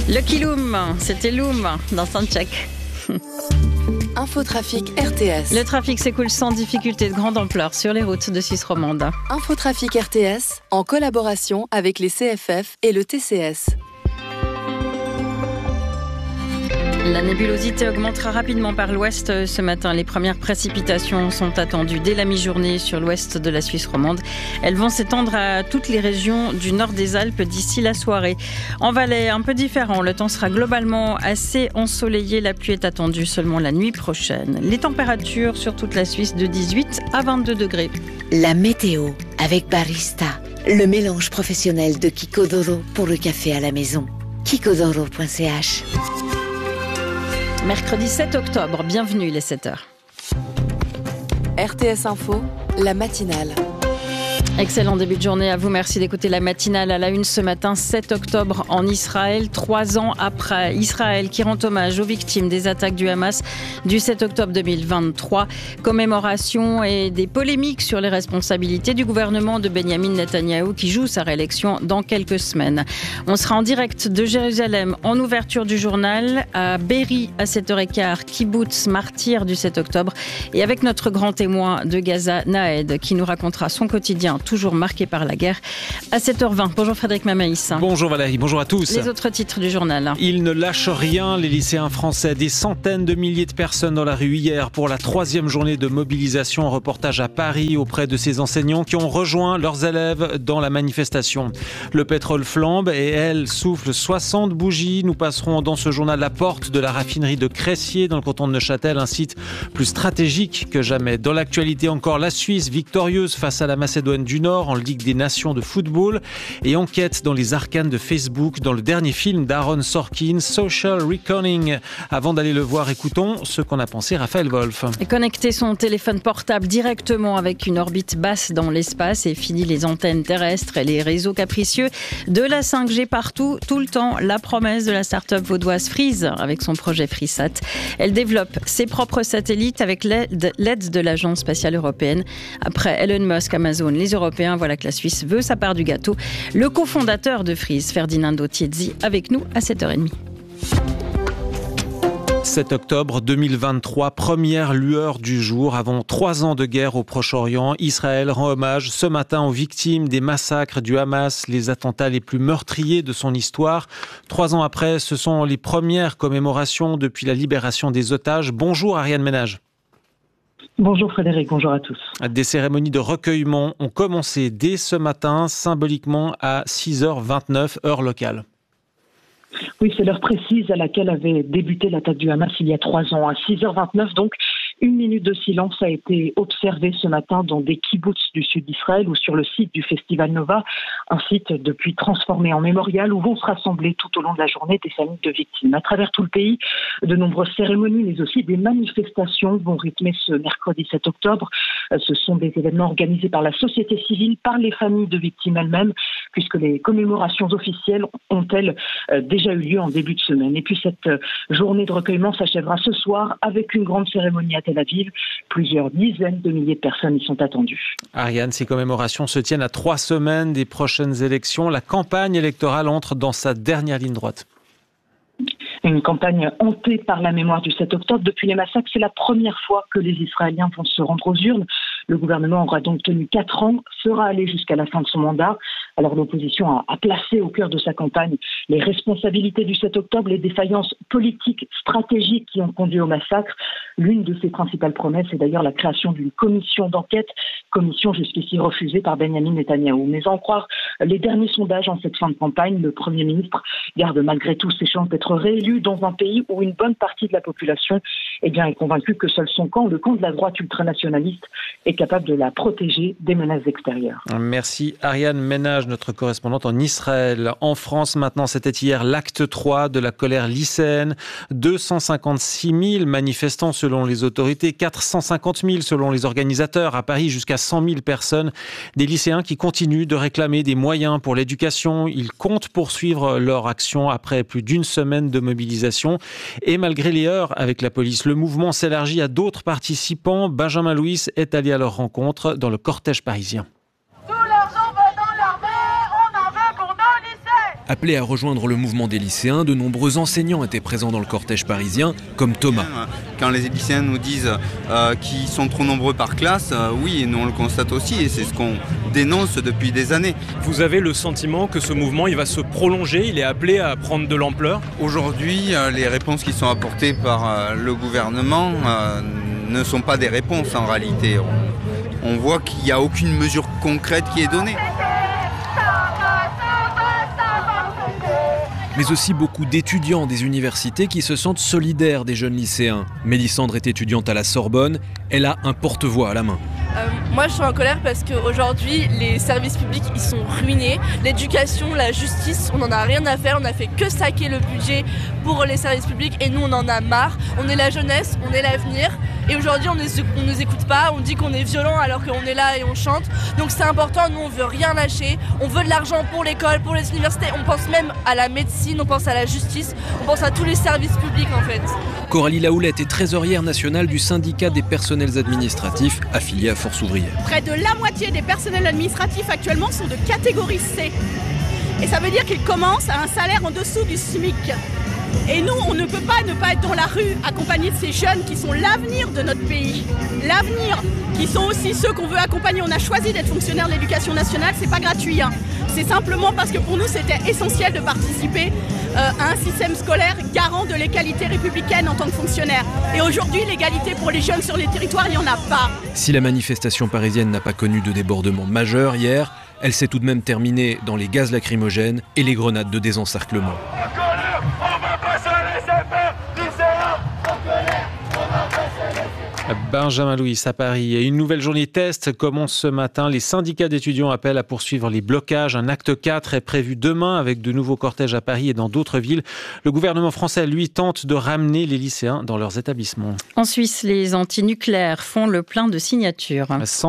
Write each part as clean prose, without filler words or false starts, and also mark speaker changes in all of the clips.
Speaker 1: Lucky Loom, c'était Loom dans Soundcheck.
Speaker 2: Infotrafic RTS.
Speaker 1: Le trafic s'écoule sans difficulté de grande ampleur sur les routes de Suisse romande.
Speaker 2: Infotrafic RTS, en collaboration avec les CFF et le TCS.
Speaker 1: La nébulosité augmentera rapidement par l'ouest ce matin. Les premières précipitations sont attendues dès la mi-journée sur l'ouest de la Suisse romande. Elles vont s'étendre à toutes les régions du nord des Alpes d'ici la soirée. En Valais, un peu différent. Le temps sera globalement assez ensoleillé. La pluie est attendue seulement la nuit prochaine. Les températures sur toute la Suisse de 18 à 22 degrés.
Speaker 3: La météo avec Barista, le mélange professionnel de Kikodoro pour le café à la maison. Kikodoro.ch.
Speaker 1: Mercredi 7 octobre, bienvenue les 7h.
Speaker 2: RTS Info, la matinale.
Speaker 1: Excellent début de journée à vous. Merci d'écouter la matinale à la une ce matin, 7 octobre en Israël. 3 ans après, Israël qui rend hommage aux victimes des attaques du Hamas du 7 octobre 2023. Commémoration et des polémiques sur les responsabilités du gouvernement de Benjamin Netanyahou qui joue sa réélection dans quelques semaines. On sera en direct de Jérusalem en ouverture du journal, à Be'eri à 7h15, Kibbutz, martyr du 7 octobre, et avec notre grand témoin de Gaza, Naed, qui nous racontera son quotidien toujours marqué par la guerre, à 7h20. Bonjour Frédéric Mamaïs.
Speaker 4: Bonjour Valérie, bonjour à tous.
Speaker 1: Les autres titres du journal.
Speaker 4: Ils ne lâchent rien, les lycéens français. Des centaines de milliers de personnes dans la rue hier pour la 3e journée de mobilisation. Reportage à Paris auprès de ces enseignants qui ont rejoint leurs élèves dans la manifestation. Le pétrole flambe et elle souffle 60 bougies. Nous passerons dans ce journal la porte de la raffinerie de Cressier dans le canton de Neuchâtel, un site plus stratégique que jamais. Dans l'actualité encore, la Suisse victorieuse face à la Macédoine du Nord en Ligue des Nations de football et enquête dans les arcanes de Facebook dans le dernier film d'Aaron Sorkin, Social Reckoning. Avant d'aller le voir, écoutons ce qu'en a pensé Raphaël Wolf.
Speaker 1: Connecter son téléphone portable directement avec une orbite basse dans l'espace et fini les antennes terrestres et les réseaux capricieux de la 5G partout, tout le temps. La promesse de la start-up vaudoise Freeze avec son projet FreeSat. Elle développe ses propres satellites avec l'aide de l'Agence spatiale européenne. Après Elon Musk, Amazon, les Européens, voilà que la Suisse veut sa part du gâteau. Le cofondateur de Freeze, Ferdinando Tiezzi, avec nous à 7h30.
Speaker 4: 7 octobre 2023, première lueur du jour. Avant 3 ans de guerre au Proche-Orient, Israël rend hommage ce matin aux victimes des massacres du Hamas, les attentats les plus meurtriers de son histoire. 3 ans après, ce sont les premières commémorations depuis la libération des otages. Bonjour Ariane Ménage.
Speaker 5: Bonjour Frédéric, bonjour à tous.
Speaker 4: Des cérémonies de recueillement ont commencé dès ce matin, symboliquement à 6h29, heure locale.
Speaker 5: Oui, c'est l'heure précise à laquelle avait débuté l'attaque du Hamas il y a 3 ans. À 6h29, donc, 1 minute de silence a été observée ce matin dans des kibbutz du sud d'Israël ou sur le site du Festival Nova, un site depuis transformé en mémorial où vont se rassembler tout au long de la journée des familles de victimes. À travers tout le pays, de nombreuses cérémonies, mais aussi des manifestations vont rythmer ce mercredi 7 octobre. Ce sont des événements organisés par la société civile, par les familles de victimes elles-mêmes, puisque les commémorations officielles ont-elles déjà eu lieu en début de semaine. Et puis cette journée de recueillement s'achèvera ce soir avec une grande cérémonie à Tel Aviv. Plusieurs dizaines de milliers de personnes y sont attendues.
Speaker 4: Ariane, ces commémorations se tiennent à 3 semaines des prochaines élections. La campagne électorale entre dans sa dernière ligne droite.
Speaker 5: Une campagne hantée par la mémoire du 7 octobre. Depuis les massacres, c'est la première fois que les Israéliens vont se rendre aux urnes. Le gouvernement aura donc tenu 4 ans, sera allé jusqu'à la fin de son mandat. Alors l'opposition a placé au cœur de sa campagne les responsabilités du 7 octobre, les défaillances politiques, stratégiques qui ont conduit au massacre. L'une de ses principales promesses est d'ailleurs la création d'une commission d'enquête, commission jusqu'ici refusée par Benjamin Netanyahou. Mais à en croire les derniers sondages en cette fin de campagne, le Premier ministre garde malgré tout ses chances d'être réélu dans un pays où une bonne partie de la population est convaincue que seul son camp, le camp de la droite ultranationaliste, est capable de la protéger des menaces extérieures.
Speaker 4: Merci Ariane Ménage, notre correspondante en Israël. En France maintenant, c'était hier l'acte 3 de la colère lycéenne. 256 000 manifestants selon les autorités, 450 000 selon les organisateurs. À Paris, jusqu'à 100 000 personnes. Des lycéens qui continuent de réclamer des moyens pour l'éducation. Ils comptent poursuivre leur action après plus d'une semaine de mobilisation. Et malgré les heurts avec la police, le mouvement s'élargit à d'autres participants. Benjamin Louis est allé à leur rencontre dans le cortège parisien.
Speaker 6: Tout l'argent va dans l'armée, on en veut pour nos lycées. Appelés à rejoindre le mouvement des lycéens, de nombreux enseignants étaient présents dans le cortège parisien, comme Thomas.
Speaker 7: Quand les lycéens nous disent qu'ils sont trop nombreux par classe, oui, nous on le constate aussi et c'est ce qu'on dénonce depuis des années.
Speaker 8: Vous avez le sentiment que ce mouvement il va se prolonger, il est appelé à prendre de l'ampleur?
Speaker 7: Aujourd'hui, les réponses qui sont apportées par le gouvernement ne sont pas des réponses en réalité. On voit qu'il n'y a aucune mesure concrète qui est donnée.
Speaker 6: Mais aussi beaucoup d'étudiants des universités qui se sentent solidaires des jeunes lycéens. Mélissandre est étudiante à la Sorbonne, elle a un porte-voix à la main.
Speaker 9: Moi je suis en colère parce qu'aujourd'hui les services publics ils sont ruinés. L'éducation, la justice, on n'en a rien à faire, on n'a fait que saquer le budget pour les services publics et nous on en a marre. On est la jeunesse, on est l'avenir et aujourd'hui on nous écoute pas, on dit qu'on est violent alors qu'on est là et on chante. Donc c'est important, nous on veut rien lâcher, on veut de l'argent pour l'école, pour les universités, on pense même à la médecine, on pense à la justice, on pense à tous les services publics en fait.
Speaker 6: Coralie Laoulette est trésorière nationale du syndicat des personnels administratifs affilié à Force ouvrière.
Speaker 10: Près de la moitié des personnels administratifs actuellement sont de catégorie C. Et ça veut dire qu'ils commencent à un salaire en dessous du SMIC. Et nous, on ne peut pas être dans la rue accompagnés de ces jeunes qui sont l'avenir de notre pays. L'avenir, qui sont aussi ceux qu'on veut accompagner. On a choisi d'être fonctionnaire de l'éducation nationale, c'est pas gratuit. C'est simplement parce que pour nous, c'était essentiel de participer à un système scolaire garant de l'égalité républicaine en tant que fonctionnaire. Et aujourd'hui, l'égalité pour les jeunes sur les territoires, il n'y en a pas.
Speaker 6: Si la manifestation parisienne n'a pas connu de débordement majeur hier, elle s'est tout de même terminée dans les gaz lacrymogènes et les grenades de désencerclement.
Speaker 4: Benjamin Louis à Paris. Et une nouvelle journée test commence ce matin. Les syndicats d'étudiants appellent à poursuivre les blocages. Un acte 4 est prévu demain avec de nouveaux cortèges à Paris et dans d'autres villes. Le gouvernement français, lui, tente de ramener les lycéens dans leurs établissements.
Speaker 1: En Suisse, les antinucléaires font le plein de signatures.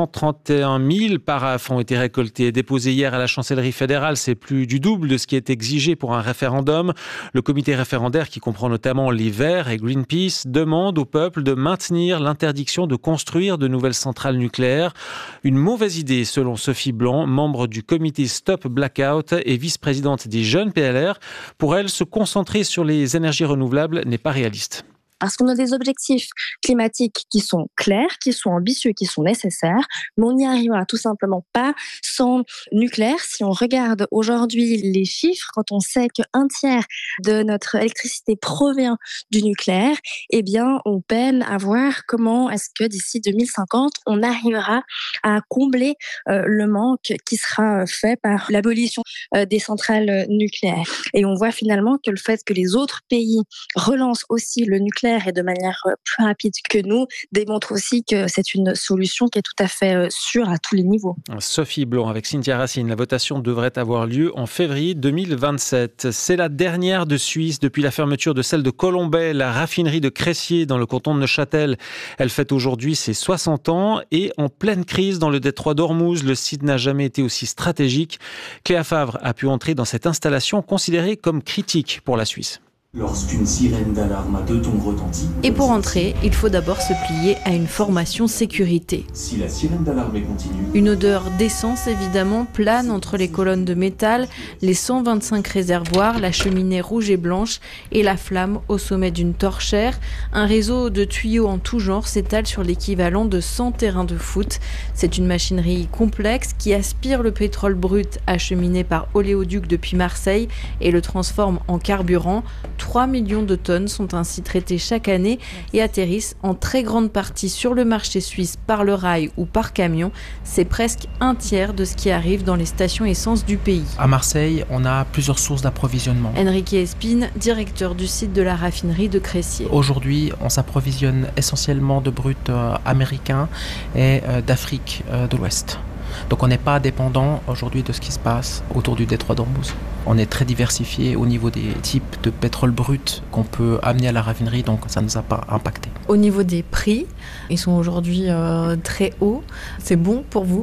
Speaker 4: 131 000 paraphes ont été récoltés et déposés hier à la chancellerie fédérale. C'est plus du double de ce qui est exigé pour un référendum. Le comité référendaire, qui comprend notamment les Verts et Greenpeace, demande au peuple de maintenir l'interdiction de construire de nouvelles centrales nucléaires. Une mauvaise idée selon Sophie Blanc, membre du comité Stop Blackout et vice-présidente des Jeunes PLR. Pour elle, se concentrer sur les énergies renouvelables n'est pas réaliste.
Speaker 11: Parce qu'on a des objectifs climatiques qui sont clairs, qui sont ambitieux, qui sont nécessaires, mais on n'y arrivera tout simplement pas sans nucléaire. Si on regarde aujourd'hui les chiffres, quand on sait qu'un tiers de notre électricité provient du nucléaire, eh bien, on peine à voir comment est-ce que d'ici 2050, on arrivera à combler le manque qui sera fait par l'abolition des centrales nucléaires. Et on voit finalement que le fait que les autres pays relancent aussi le nucléaire et de manière plus rapide que nous, démontre aussi que c'est une solution qui est tout à fait sûre à tous les niveaux.
Speaker 4: Sophie Blanc avec Cynthia Racine. La votation devrait avoir lieu en février 2027. C'est la dernière de Suisse depuis la fermeture de celle de Colombey, la raffinerie de Cressier dans le canton de Neuchâtel. Elle fête aujourd'hui ses 60 ans et en pleine crise dans le détroit d'Ormuz. Le site n'a jamais été aussi stratégique. Cléa Favre a pu entrer dans cette installation considérée comme critique pour la Suisse.
Speaker 12: Lorsqu'une sirène d'alarme à 2 tons retentit...
Speaker 13: Et pour entrer, il faut d'abord se plier à une formation sécurité.
Speaker 12: Si la sirène d'alarme est continue...
Speaker 13: Une odeur d'essence évidemment plane entre les colonnes de métal, les 125 réservoirs, la cheminée rouge et blanche et la flamme au sommet d'une torchère. Un réseau de tuyaux en tout genre s'étale sur l'équivalent de 100 terrains de foot. C'est une machinerie complexe qui aspire le pétrole brut acheminé par oléoduc depuis Marseille et le transforme en carburant. 3 millions de tonnes sont ainsi traitées chaque année et atterrissent en très grande partie sur le marché suisse par le rail ou par camion. C'est presque un tiers de ce qui arrive dans les stations essence du pays.
Speaker 14: À Marseille, on a plusieurs sources d'approvisionnement.
Speaker 13: Enrique Espine, directeur du site de la raffinerie de Cressier.
Speaker 14: Aujourd'hui, on s'approvisionne essentiellement de brut américain et d'Afrique de l'Ouest. Donc on n'est pas dépendant aujourd'hui de ce qui se passe autour du détroit d'Ormuz. On est très diversifié au niveau des types de pétrole brut qu'on peut amener à la raffinerie, donc ça ne nous a pas impacté.
Speaker 13: Au niveau des prix, ils sont aujourd'hui très hauts. C'est bon pour vous ?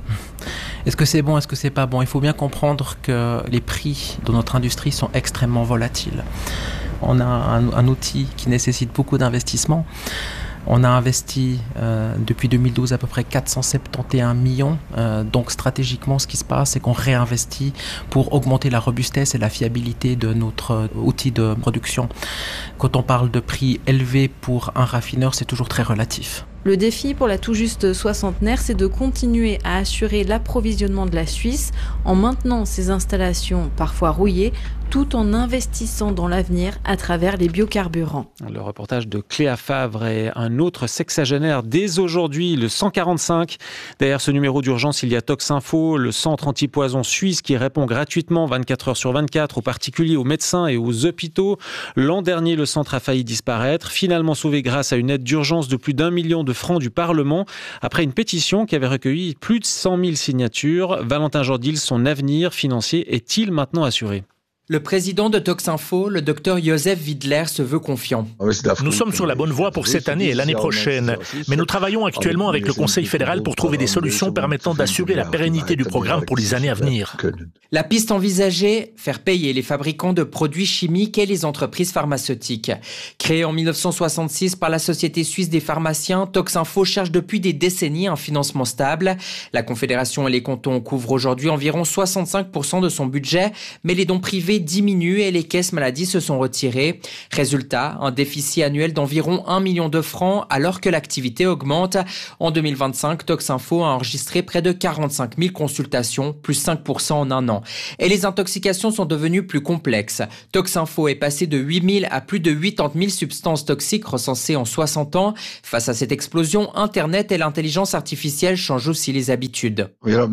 Speaker 14: Est-ce que c'est bon, est-ce que c'est pas bon ? Il faut bien comprendre que les prix de notre industrie sont extrêmement volatiles. On a un outil qui nécessite beaucoup d'investissement. On a investi depuis 2012 à peu près 471 millions. Donc stratégiquement, ce qui se passe, c'est qu'on réinvestit pour augmenter la robustesse et la fiabilité de notre outil de production. Quand on parle de prix élevés pour un raffineur, c'est toujours très relatif.
Speaker 13: Le défi pour la tout juste soixantenaire, c'est de continuer à assurer l'approvisionnement de la Suisse en maintenant ses installations parfois rouillées, tout en investissant dans l'avenir à travers les biocarburants.
Speaker 4: Le reportage de Cléa Favre et un autre sexagénaire dès aujourd'hui, le 145. Derrière ce numéro d'urgence, il y a Toxinfo, le centre antipoison suisse qui répond gratuitement 24 heures sur 24 aux particuliers, aux médecins et aux hôpitaux. L'an dernier, le centre a failli disparaître, finalement sauvé grâce à une aide d'urgence de plus d'1 million de francs du Parlement, après une pétition qui avait recueilli plus de 100 000 signatures. Valentin Jordil, son avenir financier est-il maintenant assuré ?
Speaker 15: Le président de Toxinfo, le docteur Joseph Widler, se veut confiant.
Speaker 16: Nous sommes sur la bonne voie pour cette année et l'année prochaine, mais nous travaillons actuellement avec le Conseil fédéral pour trouver des solutions permettant d'assurer la pérennité du programme pour les années à venir.
Speaker 15: La piste envisagée, faire payer les fabricants de produits chimiques et les entreprises pharmaceutiques. Créée en 1966 par la Société suisse des pharmaciens, Toxinfo cherche depuis des décennies un financement stable. La Confédération et les cantons couvrent aujourd'hui environ 65% de son budget, mais les dons privés diminuent et les caisses maladies se sont retirées. Résultat, un déficit annuel d'environ 1 million de francs alors que l'activité augmente. En 2025, Toxinfo a enregistré près de 45 000 consultations, plus 5% en un an. Et les intoxications sont devenues plus complexes. Toxinfo est passé de 8 000 à plus de 80 000 substances toxiques recensées en 60 ans. Face à cette explosion, Internet et l'intelligence artificielle changent aussi les habitudes.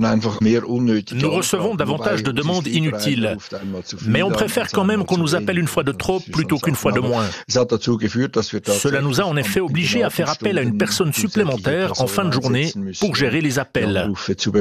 Speaker 16: Nous recevons davantage de demandes inutiles. Mais on préfère quand même qu'on nous appelle une fois de trop plutôt qu'une fois de moins. Cela nous a en effet obligés à faire appel à une personne supplémentaire en fin de journée pour gérer les appels.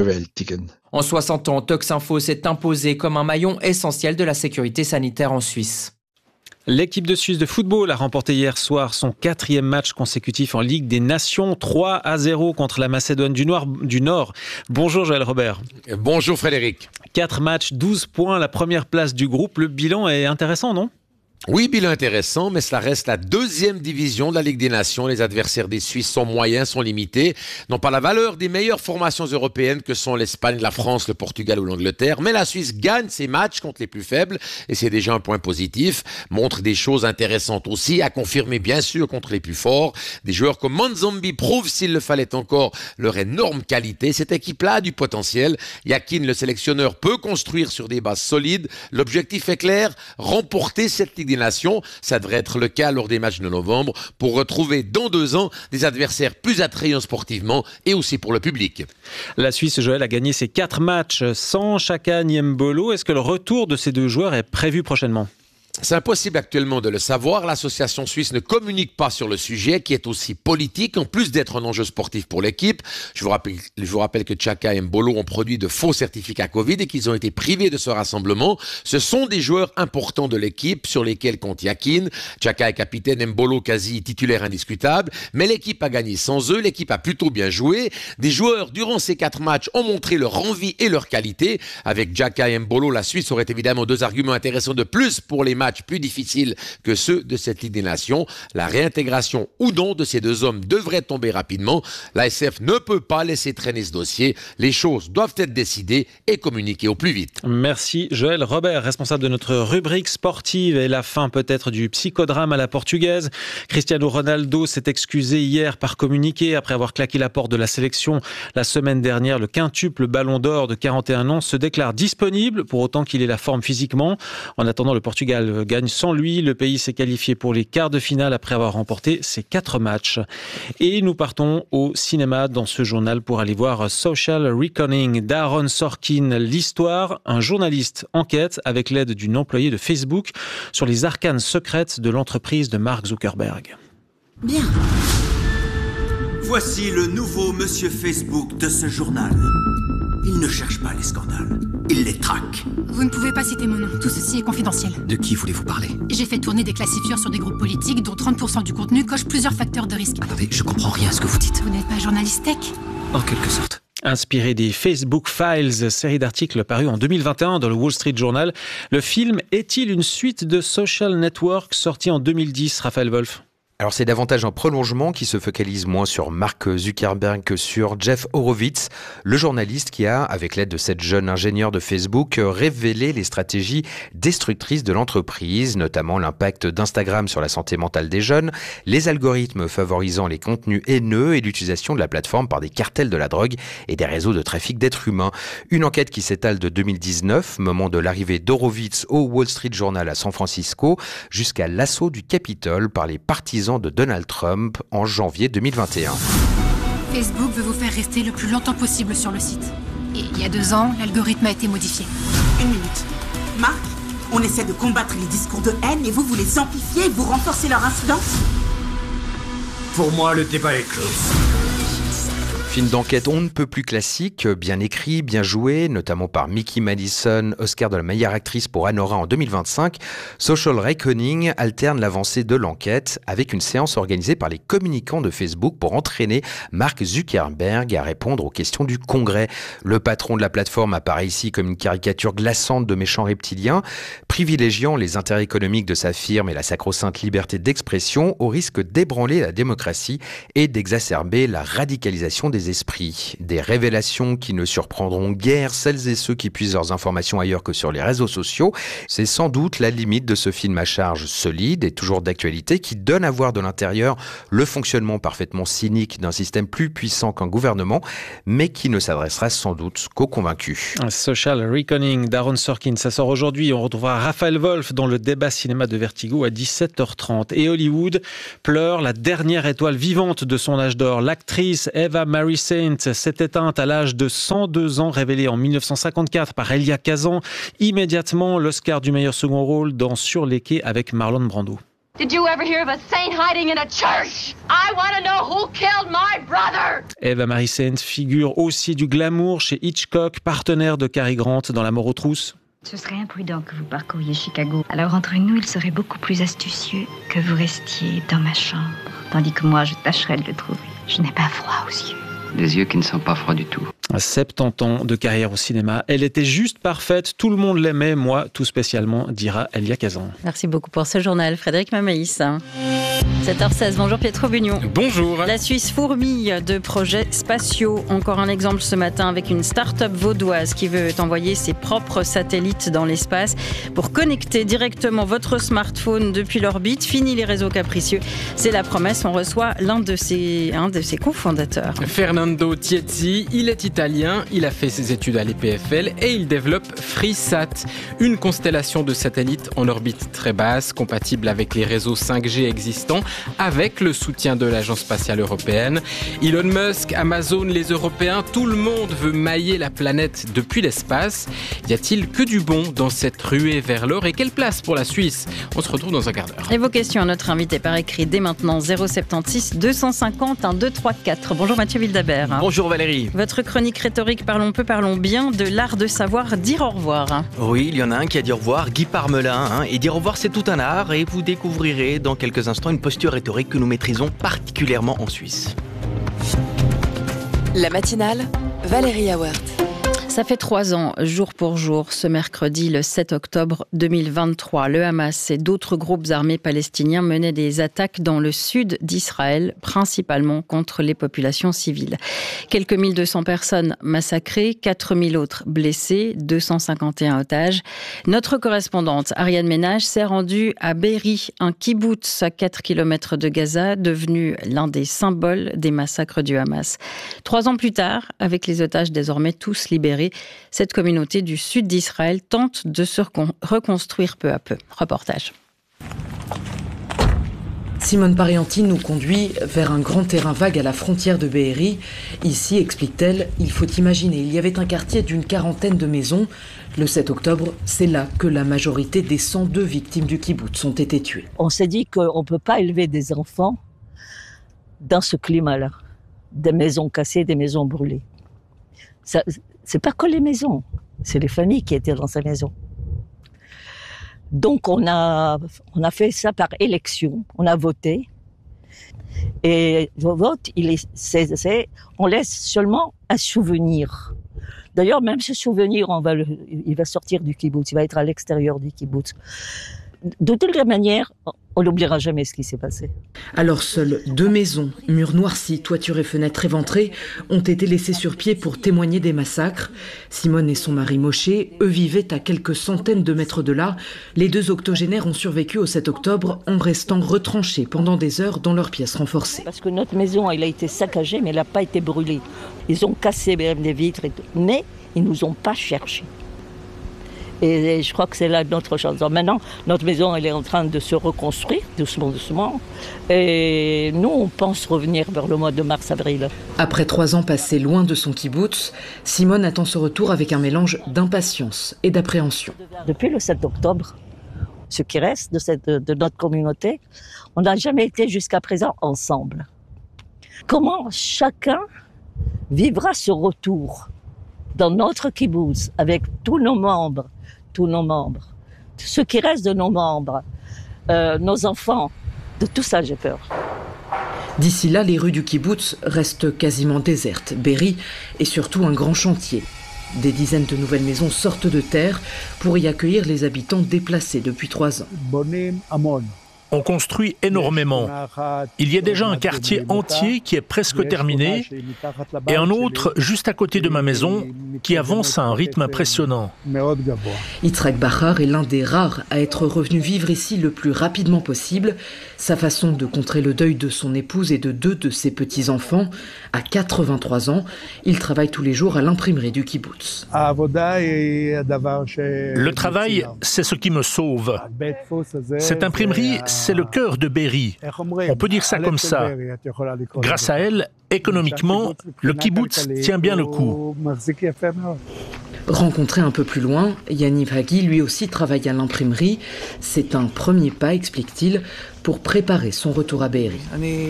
Speaker 15: En 60 ans, Toxinfo s'est imposé comme un maillon essentiel de la sécurité sanitaire en Suisse.
Speaker 4: L'équipe de Suisse de football a remporté hier soir son 4e match consécutif en Ligue des Nations, 3-0 contre la Macédoine du Nord. Bonjour Joël Robert.
Speaker 17: Bonjour Frédéric.
Speaker 4: 4 matchs, 12 points, la première place du groupe. Le bilan est intéressant, non ?
Speaker 17: Oui, bilan intéressant, mais cela reste la 2e division de la Ligue des Nations. Les adversaires des Suisses sont moyens, sont limités, n'ont pas la valeur des meilleures formations européennes que sont l'Espagne, la France, le Portugal ou l'Angleterre. Mais la Suisse gagne ses matchs contre les plus faibles et c'est déjà un point positif. Montre des choses intéressantes aussi, à confirmer bien sûr contre les plus forts. Des joueurs comme Manzambi prouvent, s'il le fallait encore, leur énorme qualité. Cette équipe-là a du potentiel. Yakin, le sélectionneur, peut construire sur des bases solides. L'objectif est clair, remporter cette Ligue des Nations. Ça devrait être le cas lors des matchs de novembre pour retrouver dans 2 ans des adversaires plus attrayants sportivement et aussi pour le public.
Speaker 4: La Suisse, Joël, a gagné ses 4 matchs sans Xhaka ni Mbolo. Est-ce que le retour de ces 2 joueurs est prévu prochainement ?
Speaker 17: C'est impossible actuellement de le savoir. L'association suisse ne communique pas sur le sujet qui est aussi politique en plus d'être un enjeu sportif pour l'équipe. Je vous rappelle que Xhaka et Mbolo ont produit de faux certificats Covid et qu'ils ont été privés de ce rassemblement. Ce sont des joueurs importants de l'équipe sur lesquels compte Yakin. Xhaka est capitaine, Mbolo quasi titulaire indiscutable. Mais l'équipe a gagné sans eux. L'équipe a plutôt bien joué. Des joueurs durant ces 4 matchs ont montré leur envie et leur qualité. Avec Xhaka et Mbolo, la Suisse aurait évidemment 2 arguments intéressants de plus pour les matchs plus difficiles que ceux de cette Ligue des Nations. La réintégration ou non de ces 2 hommes devrait tomber rapidement. L'ASF ne peut pas laisser traîner ce dossier. Les choses doivent être décidées et communiquées au plus vite.
Speaker 4: Merci Joël Robert, responsable de notre rubrique sportive et la fin peut-être du psychodrame à la portugaise. Cristiano Ronaldo s'est excusé hier par communiqué après avoir claqué la porte de la sélection la semaine dernière. Le quintuple ballon d'or de 41 ans se déclare disponible pour autant qu'il ait la forme physiquement. En attendant, le Portugal gagne sans lui. Le pays s'est qualifié pour les quarts de finale après avoir remporté ses 4 matchs. Et nous partons au cinéma dans ce journal pour aller voir Social Reckoning d'Aaron Sorkin. L'histoire, un journaliste enquête avec l'aide d'une employée de Facebook sur les arcanes secrètes de l'entreprise de Mark Zuckerberg.
Speaker 18: Bien. Voici le nouveau monsieur Facebook de ce journal. Il ne cherche pas les scandales, il les traque.
Speaker 19: Vous ne pouvez pas citer mon nom, tout ceci est confidentiel.
Speaker 18: De qui voulez-vous parler?
Speaker 19: J'ai fait tourner des classifieurs sur des groupes politiques dont 30% du contenu coche plusieurs facteurs de risque.
Speaker 18: Attendez, je comprends rien à ce que vous dites.
Speaker 19: Vous n'êtes pas journaliste tech?
Speaker 18: En quelque sorte.
Speaker 4: Inspiré des Facebook Files, série d'articles parus en 2021 dans le Wall Street Journal, le film est-il une suite de Social Network sorti en 2010, Raphaël Wolf?
Speaker 20: Alors c'est davantage un prolongement qui se focalise moins sur Mark Zuckerberg que sur Jeff Horowitz, le journaliste qui a, avec l'aide de cette jeune ingénieure de Facebook, révélé les stratégies destructrices de l'entreprise, notamment l'impact d'Instagram sur la santé mentale des jeunes, les algorithmes favorisant les contenus haineux et l'utilisation de la plateforme par des cartels de la drogue et des réseaux de trafic d'êtres humains. Une enquête qui s'étale de 2019, moment de l'arrivée d'Horowitz au Wall Street Journal à San Francisco, jusqu'à l'assaut du Capitole par les partisans de Donald Trump en janvier 2021.
Speaker 19: Facebook veut vous faire rester le plus longtemps possible sur le site. Et il y a 2 ans, l'algorithme a été modifié.
Speaker 21: 1 minute. Marc, on essaie de combattre les discours de haine et vous les amplifiez et vous renforcez leur incidence ?
Speaker 18: Pour moi, le débat est clos.
Speaker 20: Film d'enquête on ne peut plus classique, bien écrit, bien joué, notamment par Mickey Madison, Oscar de la meilleure actrice pour Anora en 2025. Social Reckoning alterne l'avancée de l'enquête avec une séance organisée par les communicants de Facebook pour entraîner Mark Zuckerberg à répondre aux questions du Congrès. Le patron de la plateforme apparaît ici comme une caricature glaçante de méchants reptiliens, privilégiant les intérêts économiques de sa firme et la sacro-sainte liberté d'expression au risque d'ébranler la démocratie et d'exacerber la radicalisation des esprits. Des révélations qui ne surprendront guère celles et ceux qui puisent leurs informations ailleurs que sur les réseaux sociaux. C'est sans doute la limite de ce film à charge solide et toujours d'actualité qui donne à voir de l'intérieur le fonctionnement parfaitement cynique d'un système plus puissant qu'un gouvernement, mais qui ne s'adressera sans doute qu'aux convaincus.
Speaker 4: Social Reckoning d'Aaron Sorkin, ça sort aujourd'hui. On retrouvera Raphaël Wolf dans le débat cinéma de Vertigo à 17h30. Et Hollywood pleure la dernière étoile vivante de son âge d'or. L'actrice Eva Marie Saint s'est éteinte à l'âge de 102 ans, révélée en 1954 par Elia Kazan. Immédiatement, l'Oscar du meilleur second rôle dans Sur les quais avec Marlon Brando.
Speaker 22: Did you ever hear of a saint hiding in a church? I want to know who killed my brother!
Speaker 4: Eva Marie Saint figure aussi du glamour chez Hitchcock, partenaire de Cary Grant dans La mort aux trousses.
Speaker 23: Ce serait imprudent que vous parcouriez Chicago. Alors entre nous, il serait beaucoup plus astucieux que vous restiez dans ma chambre, tandis que moi, je tâcherais de le trouver. Je n'ai pas froid aux yeux.
Speaker 24: Des yeux qui ne sont pas froids du tout.
Speaker 4: À 70 ans de carrière au cinéma, elle était juste parfaite, tout le monde l'aimait, moi tout spécialement, dira Elia Kazan.
Speaker 1: Merci beaucoup pour ce journal, Frédéric Mamaïs. 7h16, bonjour Pietro Bugno.
Speaker 25: Bonjour.
Speaker 1: La Suisse fourmille de projets spatiaux. Encore un exemple ce matin avec une start-up vaudoise qui veut envoyer ses propres satellites dans l'espace pour connecter directement votre smartphone depuis l'orbite. Fini les réseaux capricieux. C'est la promesse, on reçoit un de ses cofondateurs.
Speaker 25: Fernando Tiezzi, il est italien, il a fait ses études à l'EPFL et il développe FreeSat, une constellation de satellites en orbite très basse, compatible avec les réseaux 5G existants, avec le soutien de l'Agence spatiale européenne. Elon Musk, Amazon, les Européens, tout le monde veut mailler la planète depuis l'espace. Y a-t-il que du bon dans cette ruée vers l'or et quelle place pour la Suisse? On se retrouve dans un quart d'heure.
Speaker 1: Et vos questions à notre invité par écrit dès maintenant 076 250 1234. Bonjour Mathieu Wildabert.
Speaker 26: Bonjour Valérie.
Speaker 1: Votre chronique rhétorique Parlons peu, parlons bien de l'art de savoir dire au revoir.
Speaker 26: Oui, il y en a un qui a dit au revoir, Guy Parmelin. Et dire au revoir, c'est tout un art. Et vous découvrirez dans quelques instants une posture rhétorique que nous maîtrisons particulièrement en Suisse.
Speaker 2: La matinale, Valérie Awert.
Speaker 1: Ça fait 3 ans, jour pour jour, ce mercredi, le 7 octobre 2023. Le Hamas et d'autres groupes armés palestiniens menaient des attaques dans le sud d'Israël, principalement contre les populations civiles. Quelques 1200 personnes massacrées, 4000 autres blessés, 251 otages. Notre correspondante, Ariane Ménage, s'est rendue à Be'eri, un kibboutz à 4 km de Gaza, devenu l'un des symboles des massacres du Hamas. 3 ans plus tard, avec les otages désormais tous libérés, cette communauté du sud d'Israël tente de se reconstruire peu à peu. Reportage.
Speaker 27: Simone Parianti nous conduit vers un grand terrain vague à la frontière de Be'eri. Ici, explique-t-elle, il faut imaginer, il y avait un quartier d'une 40aine de maisons. Le 7 octobre, c'est là que la majorité des 102 victimes du kibboutz ont été tuées.
Speaker 28: On s'est dit qu'on ne peut pas élever des enfants dans ce climat-là. Des maisons cassées, des maisons brûlées. Ça, c'est pas que les maisons, c'est les familles qui étaient dans ces maisons. Donc on a fait ça par élection, on a voté. Et le vote, on laisse seulement un souvenir. D'ailleurs, même ce souvenir, il va sortir du kibboutz, il va être à l'extérieur du kibboutz. De toute manière, On n'oubliera jamais ce qui s'est passé.
Speaker 27: Alors seules 2 maisons, murs noircis, toitures et fenêtres éventrées, ont été laissées sur pied pour témoigner des massacres. Simone et son mari Moshe, eux, vivaient à quelques centaines de mètres de là. Les 2 octogénaires ont survécu au 7 octobre en restant retranchés pendant des heures dans leur pièce renforcée.
Speaker 28: Parce que notre maison, elle a été saccagée, mais elle n'a pas été brûlée. Ils ont cassé même des vitres, et tout, mais ils ne nous ont pas cherchés. Et je crois que c'est là notre chance. Donc maintenant, notre maison, elle est en train de se reconstruire, doucement, doucement. Et nous, on pense revenir vers le mois de mars-avril.
Speaker 27: Après 3 ans passés loin de son kibboutz, Simone attend ce retour avec un mélange d'impatience et d'appréhension.
Speaker 28: Depuis le 7 octobre, ce qui reste de notre communauté, on n'a jamais été jusqu'à présent ensemble. Comment chacun vivra ce retour dans notre kibboutz avec tous nos membres, ce qui reste de nos membres, nos enfants, de tout ça j'ai peur.
Speaker 27: D'ici là, les rues du kibboutz restent quasiment désertes. Be'eri est surtout un grand chantier. Des dizaines de nouvelles maisons sortent de terre pour y accueillir les habitants déplacés depuis 3 ans.
Speaker 16: On construit énormément. Il y a déjà un quartier entier qui est presque terminé et un autre juste à côté de ma maison qui avance à un rythme impressionnant.
Speaker 27: Yitzhak Bahar est l'un des rares à être revenu vivre ici le plus rapidement possible. Sa façon de contrer le deuil de son épouse et de 2 de ses petits-enfants. À 83 ans, il travaille tous les jours à l'imprimerie du kibboutz.
Speaker 16: Le travail, c'est ce qui me sauve. Cette imprimerie, c'est le cœur de Be'eri. On peut dire ça comme ça. Grâce à elle, économiquement, le kibboutz tient bien le coup.
Speaker 27: Rencontré un peu plus loin, Yaniv Hagi lui aussi travaille à l'imprimerie. C'est un premier pas, explique-t-il, pour préparer son retour à Be'eri.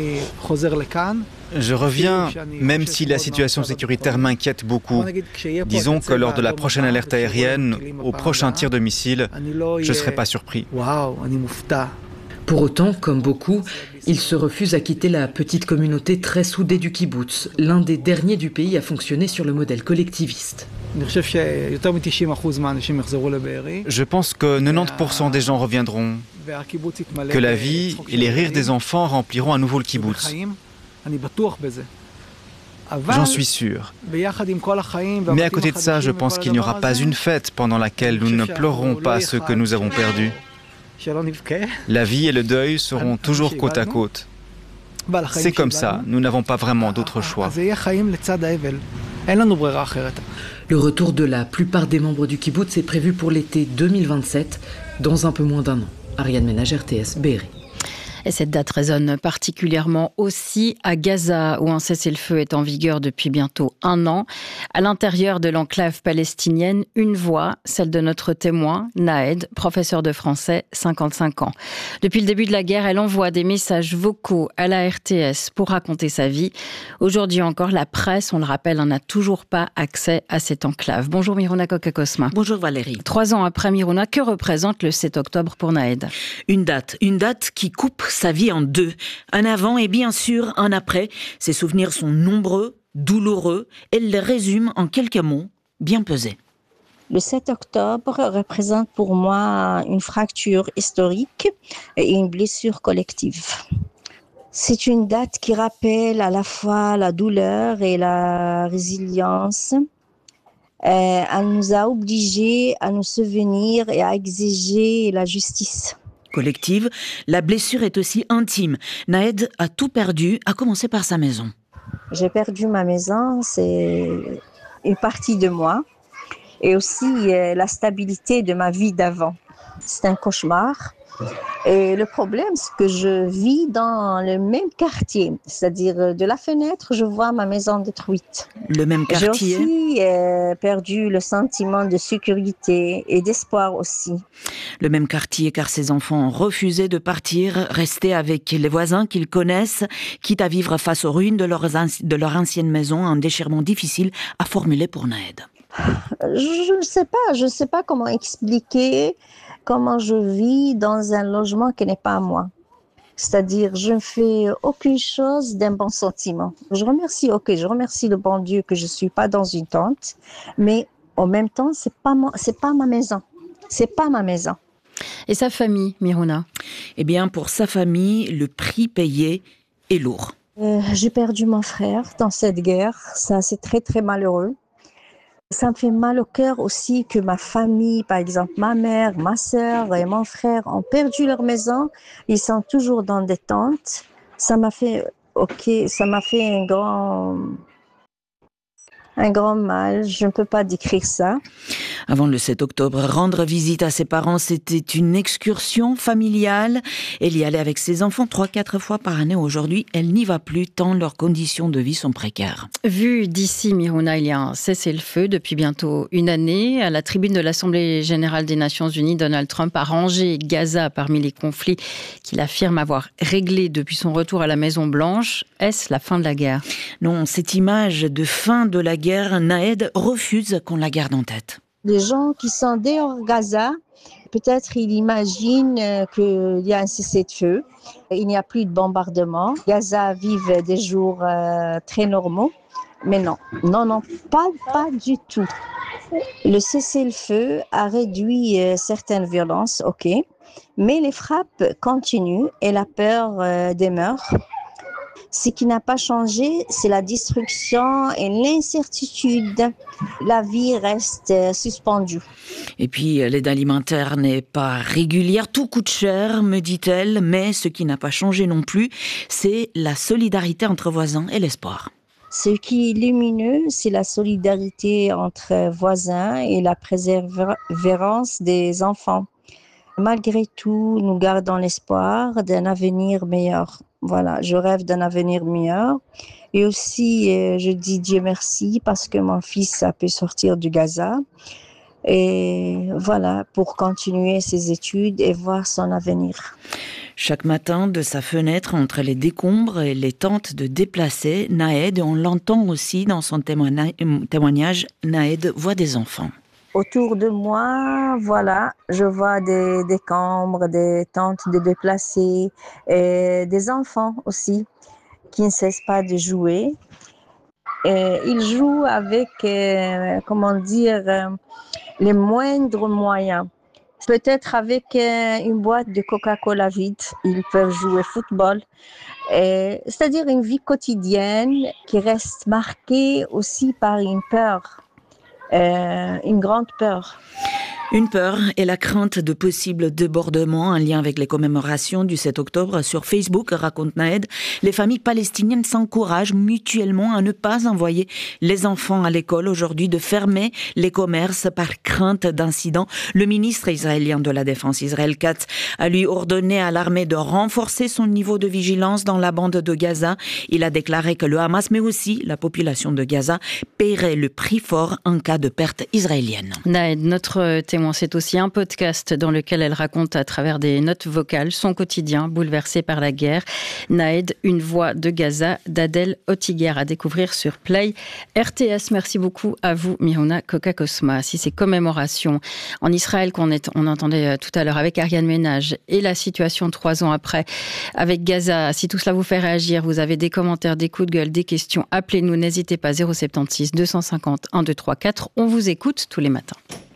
Speaker 3: Je reviens, même si la situation sécuritaire m'inquiète beaucoup. Disons que lors de la prochaine alerte aérienne, au prochain tir de missile, je ne serai pas surpris.
Speaker 27: Pour autant, comme beaucoup, il se refuse à quitter la petite communauté très soudée du kibboutz, l'un des derniers du pays à fonctionner sur le modèle collectiviste.
Speaker 3: Je pense que 90% des gens reviendront, que la vie et les rires des enfants rempliront à nouveau le kibboutz. J'en suis sûr. Mais à côté de ça, je pense qu'il n'y aura pas une fête pendant laquelle nous ne pleurerons pas ce que nous avons perdu. La vie et le deuil seront toujours côte à côte. C'est comme ça, nous n'avons pas vraiment d'autre choix.
Speaker 27: Le retour de la plupart des membres du kibboutz est prévu pour l'été 2027, dans un peu moins d'1 an. Ariane Ménage, RTS, Be'eri.
Speaker 1: Et cette date résonne particulièrement aussi à Gaza, où un cessez-le-feu est en vigueur depuis bientôt 1 an. À l'intérieur de l'enclave palestinienne, une voix, celle de notre témoin, Naed, professeur de français, 55 ans. Depuis le début de la guerre, elle envoie des messages vocaux à la RTS pour raconter sa vie. Aujourd'hui encore, la presse, on le rappelle, n'a toujours pas accès à cette enclave. Bonjour Miruna Kokakosma.
Speaker 5: Bonjour Valérie.
Speaker 1: 3 ans après Miruna, que représente le 7 octobre pour Naed ?
Speaker 5: Une date qui coupe sa vie en 2. Un avant et bien sûr un après. Ses souvenirs sont nombreux, douloureux. Elle les résume en quelques mots, bien pesés.
Speaker 23: Le 7 octobre représente pour moi une fracture historique et une blessure collective. C'est une date qui rappelle à la fois la douleur et la résilience. Elle nous a obligés à nous souvenir et à exiger la justice.
Speaker 5: Collective, la blessure est aussi intime. Naed a tout perdu, à commencer par sa maison.
Speaker 23: J'ai perdu ma maison, c'est une partie de moi, et aussi la stabilité de ma vie d'avant. C'est un cauchemar. Et le problème, c'est que je vis dans le même quartier, c'est-à-dire de la fenêtre, je vois ma maison détruite.
Speaker 5: Le même quartier.
Speaker 23: J'ai aussi perdu le sentiment de sécurité et d'espoir aussi.
Speaker 5: Le même quartier, car ces enfants ont refusé de partir, rester avec les voisins qu'ils connaissent, quitte à vivre face aux ruines de leur ancienne maison, un déchirement difficile à formuler pour Naed.
Speaker 23: Je ne sais pas comment expliquer comment je vis dans un logement qui n'est pas à moi. C'est-à-dire, je ne fais aucune chose d'un bon sentiment. Je remercie le bon Dieu que je ne suis pas dans une tente, mais en même temps, c'est pas ma maison. C'est pas ma maison.
Speaker 1: Et sa famille, Miruna?
Speaker 5: Eh bien, pour sa famille, le prix payé est lourd.
Speaker 23: J'ai perdu mon frère dans cette guerre. Ça, c'est très, très malheureux. Ça me fait mal au cœur aussi que ma famille, par exemple ma mère, ma sœur et mon frère ont perdu leur maison. Ils sont toujours dans des tentes. Ça m'a fait un grand mal, je ne peux pas décrire ça.
Speaker 5: Avant le 7 octobre, rendre visite à ses parents, c'était une excursion familiale. Elle y allait avec ses enfants 3-4 fois par année. Aujourd'hui, elle n'y va plus tant leurs conditions de vie sont précaires.
Speaker 1: Vu d'ici, Miruna, il y a un cessez-le-feu depuis bientôt une année. À la tribune de l'Assemblée générale des Nations Unies, Donald Trump a rangé Gaza parmi les conflits qu'il affirme avoir réglés depuis son retour à la Maison-Blanche. Est-ce la fin de la guerre?
Speaker 5: Non, cette image de fin de la guerre, Naed refuse qu'on la garde en tête.
Speaker 23: Les gens qui sont dehors Gaza, peut-être ils imaginent qu'il y a un cessez-le-feu. Il n'y a plus de bombardement. Gaza vive des jours très normaux. Mais non, pas du tout. Le cessez-le-feu a réduit certaines violences, ok. Mais les frappes continuent et la peur demeure. Ce qui n'a pas changé, c'est la destruction et l'incertitude. La vie reste suspendue.
Speaker 5: Et puis, l'aide alimentaire n'est pas régulière. Tout coûte cher, me dit-elle. Mais ce qui n'a pas changé non plus, c'est la solidarité entre voisins et l'espoir.
Speaker 23: Ce qui est lumineux, c'est la solidarité entre voisins et la persévérance des enfants. Malgré tout, nous gardons l'espoir d'un avenir meilleur. Voilà, je rêve d'un avenir meilleur. Et aussi, je dis Dieu merci parce que mon fils a pu sortir du Gaza. Et voilà, pour continuer ses études et voir son avenir.
Speaker 5: Chaque matin, de sa fenêtre, entre les décombres et les tentes de déplacés, Naed, on l'entend aussi dans son témoignage, Naed voit des enfants.
Speaker 23: Autour de moi, voilà, je vois des décombres, des tentes de déplacés et des enfants aussi qui ne cessent pas de jouer. Et ils jouent avec, les moindres moyens. Peut-être avec une boîte de Coca-Cola vide, ils peuvent jouer football. C'est-à-dire une vie quotidienne qui reste marquée aussi par une peur. Une grande peur.
Speaker 5: Une peur et la crainte de possibles débordements en lien avec les commémorations du 7 octobre sur Facebook, raconte Naed. Les familles palestiniennes s'encouragent mutuellement à ne pas envoyer les enfants à l'école aujourd'hui, de fermer les commerces par crainte d'incidents. Le ministre israélien de la Défense, Israël Katz, a lui ordonné à l'armée de renforcer son niveau de vigilance dans la bande de Gaza. Il a déclaré que le Hamas, mais aussi la population de Gaza, paierait le prix fort en cas de perte israélienne.
Speaker 1: Naed, notre témoin, c'est aussi un podcast dans lequel elle raconte à travers des notes vocales son quotidien bouleversé par la guerre. Naed, une voix de Gaza, d'Adel Ottiger, à découvrir sur Play RTS. Merci beaucoup à vous, Miruna Koka-Cosma. Si ces commémorations en Israël qu'on entendait tout à l'heure avec Ariane Ménage et la situation 3 ans après avec Gaza, si tout cela vous fait réagir, vous avez des commentaires, des coups de gueule, des questions, appelez-nous, n'hésitez pas, 076 250 1234. On vous écoute tous les matins.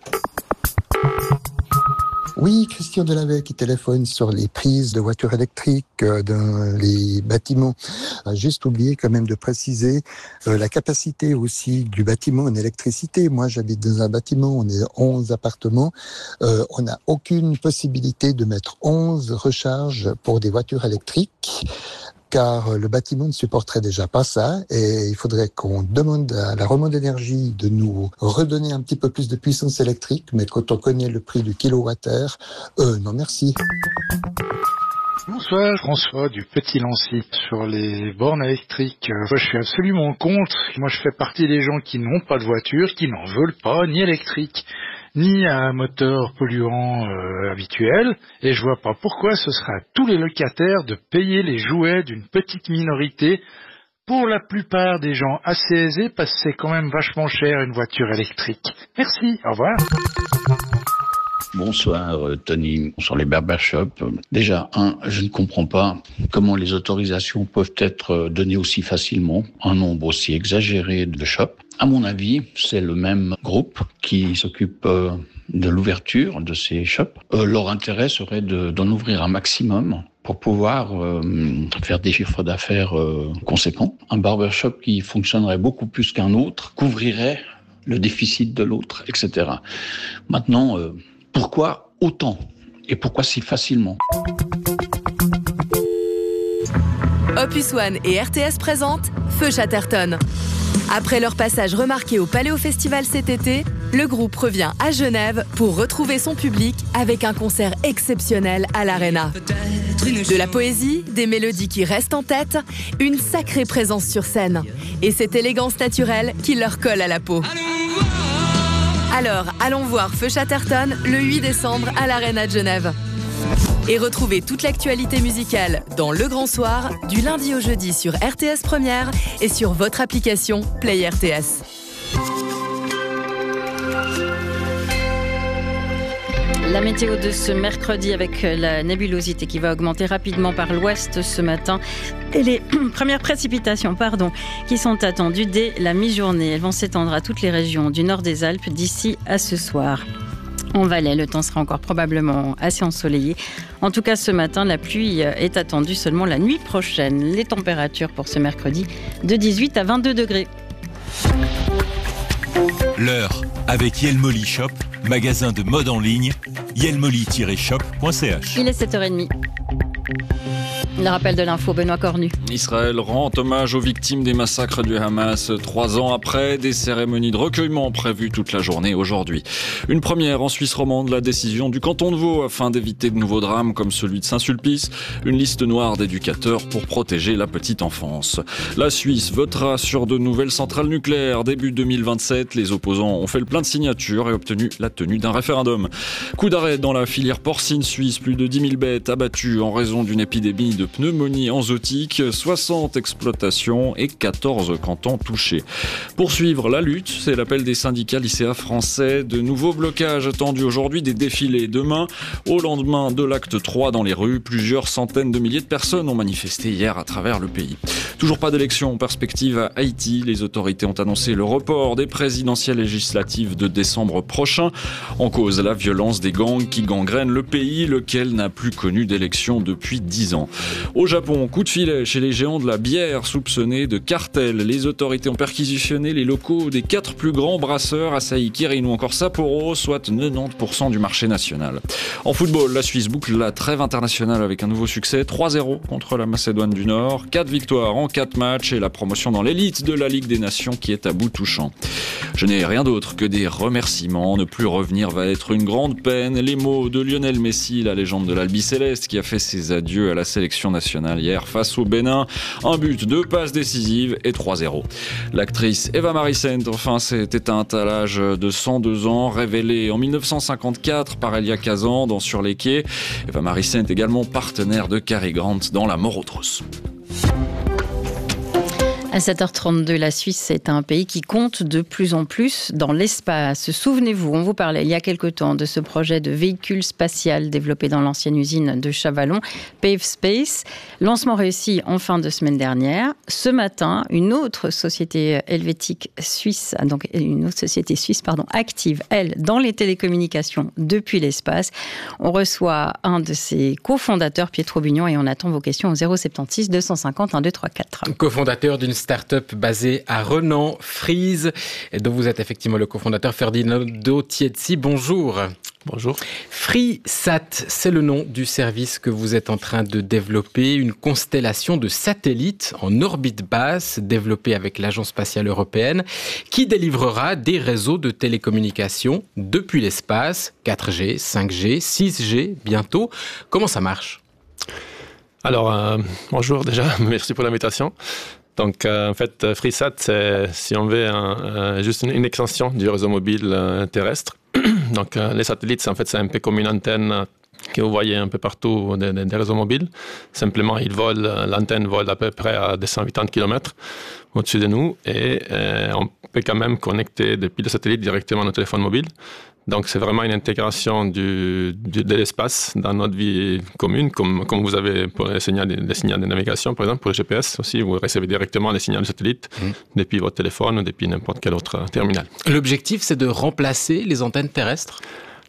Speaker 6: Oui, Christian Delavet qui téléphone sur les prises de voitures électriques dans les bâtiments. Juste oublié quand même de préciser la capacité aussi du bâtiment en électricité. Moi, j'habite dans un bâtiment, on est 11 appartements. On n'a aucune possibilité de mettre 11 recharges pour des voitures électriques, car le bâtiment ne supporterait déjà pas ça, et il faudrait qu'on demande à la Romande Énergie de nous redonner un petit peu plus de puissance électrique, mais quand on connaît le prix du kilowattheure, non merci.
Speaker 7: Bonsoir, François du Petit Lancy. Sur les bornes électriques, moi je suis absolument contre. Moi je fais partie des gens qui n'ont pas de voiture, qui n'en veulent pas, ni électrique, ni un moteur polluant habituel. Et je vois pas pourquoi ce sera à tous les locataires de payer les jouets d'une petite minorité, pour la plupart des gens assez aisés, parce que c'est quand même vachement cher une voiture électrique. Merci, au revoir.
Speaker 8: Bonsoir Tony, sur les barbershops. Déjà, je ne comprends pas comment les autorisations peuvent être données aussi facilement, un nombre aussi exagéré de shops. À mon avis, c'est le même groupe qui s'occupe de l'ouverture de ces shops. Leur intérêt serait d'en ouvrir un maximum pour pouvoir faire des chiffres d'affaires conséquents. Un barbershop qui fonctionnerait beaucoup plus qu'un autre couvrirait le déficit de l'autre, etc. Maintenant, pourquoi autant ? Et pourquoi si facilement ?
Speaker 2: Opus One et RTS présentent Feu Chatterton. Après leur passage remarqué au Paléo Festival cet été, le groupe revient à Genève pour retrouver son public avec un concert exceptionnel à l'Arena. De la poésie, des mélodies qui restent en tête, une sacrée présence sur scène et cette élégance naturelle qui leur colle à la peau. Alors, allons voir Feu Chatterton le 8 décembre à l'Arena de Genève. Et retrouvez toute l'actualité musicale dans Le Grand Soir, du lundi au jeudi sur RTS Première et sur votre application Play RTS.
Speaker 1: La météo de ce mercredi avec la nébulosité qui va augmenter rapidement par l'ouest ce matin et les premières précipitations qui sont attendues dès la mi-journée. Elles vont s'étendre à toutes les régions du nord des Alpes d'ici à ce soir. En Valais, le temps sera encore probablement assez ensoleillé. En tout cas, ce matin, la pluie est attendue seulement la nuit prochaine. Les températures pour ce mercredi, de 18 à 22 degrés.
Speaker 9: L'heure avec Yelmoli Shop, magasin de mode en ligne, yelmoli-shop.ch.
Speaker 1: Il est 7h30. Le rappel de l'info, Benoît Cornu.
Speaker 10: Israël rend hommage aux victimes des massacres du Hamas 3 ans après, des cérémonies de recueillement prévues toute la journée aujourd'hui. Une première en Suisse romande, la décision du canton de Vaud afin d'éviter de nouveaux drames comme celui de Saint-Sulpice, une liste noire d'éducateurs pour protéger la petite enfance. La Suisse votera sur de nouvelles centrales nucléaires début 2027. Les opposants ont fait le plein de signatures et obtenu la tenue d'un référendum. Coup d'arrêt dans la filière porcine suisse, plus de 10 000 bêtes abattues en raison d'une épidémie de pneumonie enzootique, 60 exploitations et 14 cantons touchés. Pour suivre la lutte, c'est l'appel des syndicats lycéens français. De nouveaux blocages attendus aujourd'hui, des défilés demain. Au lendemain de l'acte 3 dans les rues, plusieurs centaines de milliers de personnes ont manifesté hier à travers le pays. Toujours pas d'élection en perspective à Haïti. Les autorités ont annoncé le report des présidentielles législatives de décembre prochain. En cause, la violence des gangs qui gangrènent le pays, lequel n'a plus connu d'élection depuis 10 ans. Au Japon, coup de filet chez les géants de la bière soupçonnés de cartel. Les autorités ont perquisitionné les locaux des 4 plus grands brasseurs, Asahi, Kirin ou encore Sapporo, soit 90% du marché national. En football, la Suisse boucle la trêve internationale avec un nouveau succès, 3-0 contre la Macédoine du Nord, 4 victoires en 4 matchs et la promotion dans l'élite de la Ligue des Nations qui est à bout touchant. Je n'ai rien d'autre que des remerciements. Ne plus revenir va être une grande peine. Les mots de Lionel Messi, la légende de l'Albi Céleste, qui a fait ses adieux à la sélection nationale hier face au Bénin. Un but, 2 passes décisives et 3-0. L'actrice Eva Marie Saint, enfin, s'est éteinte à l'âge de 102 ans, révélée en 1954 par Elia Kazan dans Sur les quais. Eva Marie Saint, également partenaire de Cary Grant dans La mort aux trousses.
Speaker 1: À 7h32, la Suisse est un pays qui compte de plus en plus dans l'espace. Souvenez-vous, on vous parlait il y a quelque temps de ce projet de véhicule spatial développé dans l'ancienne usine de Chavalon, Pave Space. Lancement réussi en fin de semaine dernière. Ce matin, une autre société helvétique suisse, donc une autre société suisse, active, elle, dans les télécommunications depuis l'espace. On reçoit un de ses cofondateurs, Pietro Bugnon, et on attend vos questions au 076 250 1234.
Speaker 25: Cofondateur d'une start-up basée à Renan, Freeze, dont vous êtes effectivement le cofondateur, Ferdinando Tiezzi. Bonjour.
Speaker 11: Bonjour.
Speaker 25: FreeSat, c'est le nom du service que vous êtes en train de développer, une constellation de satellites en orbite basse développée avec l'Agence spatiale européenne qui délivrera des réseaux de télécommunications depuis l'espace, 4G, 5G, 6G bientôt. Comment ça marche ?
Speaker 11: Alors, bonjour déjà, merci pour l'invitation. Donc, en fait, FreeSat, c'est, si on veut, juste une extension du réseau mobile terrestre. Donc, les satellites, c'est un peu comme une antenne que vous voyez un peu partout des réseaux mobiles. Simplement, l'antenne vole à peu près à 280 km au-dessus de nous et on peut quand même connecter depuis le satellite directement nos téléphones mobiles. Donc, c'est vraiment une intégration de l'espace dans notre vie commune, comme vous avez pour les signaux de navigation, par exemple, pour le GPS aussi, vous recevez directement les signaux de satellite depuis votre téléphone ou depuis n'importe quel autre terminal.
Speaker 25: L'objectif, c'est de remplacer les antennes terrestres ?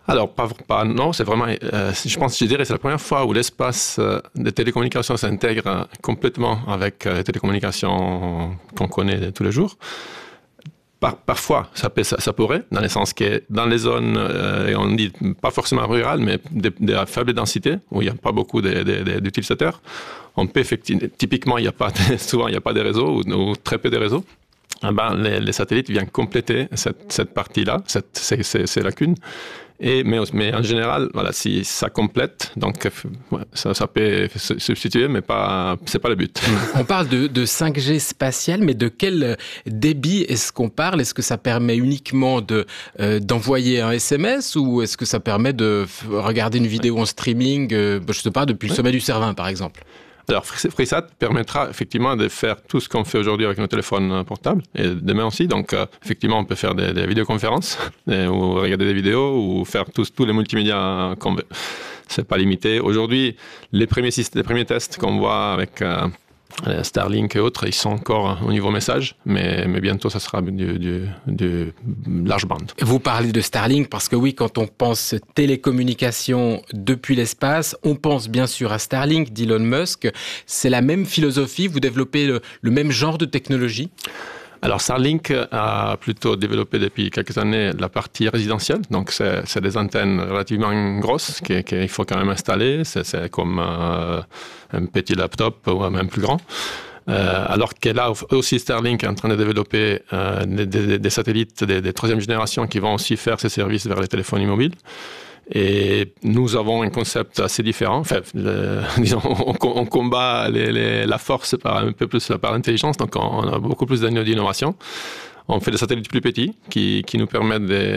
Speaker 11: Alors, non, c'est vraiment, je dirais, c'est la première fois où l'espace des télécommunications s'intègre complètement avec les télécommunications qu'on connaît tous les jours. Parfois, ça pourrait, dans le sens que dans les zones, on dit pas forcément rurales, mais de faible densité, où il n'y a pas beaucoup d'utilisateurs, on peut effectivement, typiquement, souvent il n'y a pas de réseau ou très peu de réseaux. Les satellites viennent compléter cette partie-là, ces lacunes. Mais en général, voilà, si ça complète, donc ça peut se substituer, mais c'est pas le but.
Speaker 25: On parle de 5G spatial, mais de quel débit est-ce qu'on parle ? Est-ce que ça permet uniquement d'envoyer un SMS ou est-ce que ça permet de regarder une vidéo en streaming, je sais pas, depuis le sommet du Cervin, par exemple ?
Speaker 11: Alors, FreeSat permettra effectivement de faire tout ce qu'on fait aujourd'hui avec nos téléphones portables et demain aussi. Donc, effectivement, on peut faire des vidéoconférences ou regarder des vidéos ou faire tous les multimédias qu'on veut. C'est pas limité. Aujourd'hui, les premiers tests qu'on voit avec Starlink et autres, ils sont encore au niveau message, mais bientôt, ça sera du large bande.
Speaker 25: Vous parlez de Starlink parce que oui, quand on pense télécommunications depuis l'espace, on pense bien sûr à Starlink d'Elon Musk. C'est la même philosophie, vous développez le même genre de technologie ?
Speaker 11: Alors Starlink a plutôt développé depuis quelques années la partie résidentielle, donc c'est des antennes relativement grosses qu'il faut quand même installer, c'est comme un petit laptop ou même plus grand. Alors que là aussi Starlink est en train de développer des satellites de troisième génération qui vont aussi faire ces services vers les téléphones mobiles. Et nous avons un concept assez différent. Enfin, disons, on combat la force un peu plus par l'intelligence, donc on a beaucoup plus d'innovation. On fait des satellites plus petits qui nous permettent